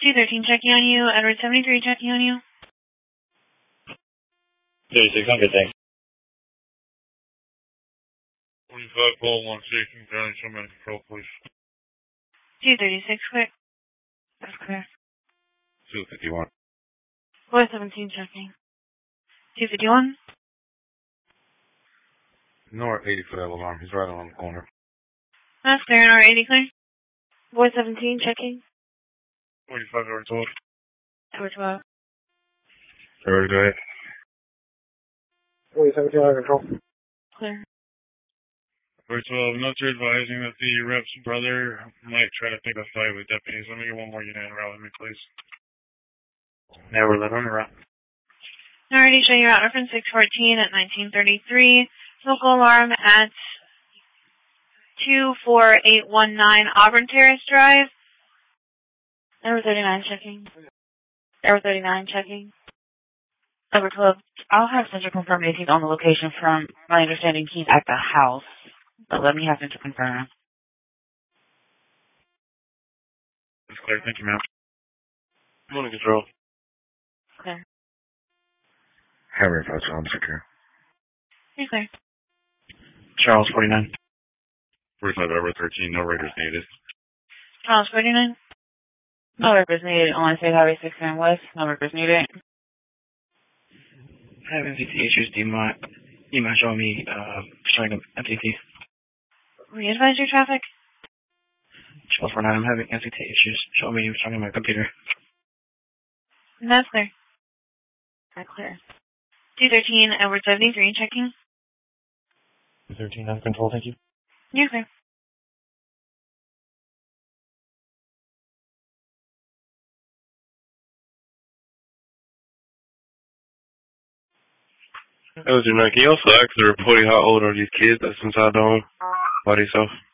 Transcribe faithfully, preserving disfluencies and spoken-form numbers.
two thirteen checking on you. Edward seventy-three checking on you. thirty-six hundred, thanks. twenty-five, call one, Shaking County, Showman Control, please. two thirty-six, quick. That's clear. two fifty-one. four seventeen checking. two fifty-one. North eighty for that alarm. He's right on the corner. That's clear. N R eighty clear. four seventeen checking. forty-five, over twelve. Over twelve. Alright, go ahead. forty seventeen under control. Clear. Over twelve, military advising that the rep's brother might try to pick a fight with deputies. Let me get one more unit and route with me, please. Never let on the route. Already showing you route reference six fourteen at nineteen thirty-three. Local alarm at two four eight one nine Auburn Terrace Drive. Number thirty-nine checking. Number thirty-nine checking. Number twelve, I'll have Central confirm if he's on the location. From my understanding, he's at the house. But let me have Central confirm. That's clear. Thank you, ma'am. Morning, Control. Clear. Harry, if that's on secure. You're clear. Charles, forty-nine. forty-five, over thirteen, no raiders needed. Charles forty-nine. No records needed on State Highway six and West. No records needed. I have M C T issues. Do you mind, do you mind showing me, uh, showing them M C T? Re-advise your traffic. Charles forty-nine, I'm having M C T issues. Show me, showing my computer. That's clear. That's clear. two thirteen, over seventy-three checking. two thirteen, under control, thank you. You're clear. That was your man. Can you also ask the reporting how old are these kids that's inside the home by themselves?